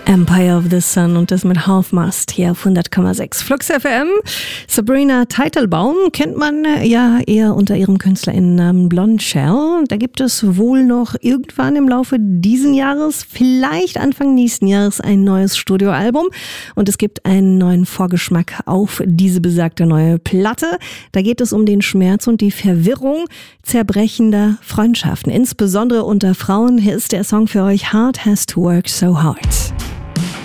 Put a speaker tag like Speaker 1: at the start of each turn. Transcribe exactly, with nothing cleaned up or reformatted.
Speaker 1: Empire of the Sun und das mit Half-Mast hier auf hundert Komma sechs Flux F M. Sabrina Teitelbaum kennt man ja eher unter ihrem KünstlerInnennamen Blonde Shell. Da gibt es wohl noch irgendwann im Laufe diesen Jahres, vielleicht Anfang nächsten Jahres, ein neues Studioalbum. Und es gibt einen neuen Vorgeschmack auf diese besagte neue Platte. Da geht es um den Schmerz und die Verwirrung zerbrechender Freundschaften, insbesondere unter Frauen. Hier ist der Song für euch, Heart Has to Work So Hard.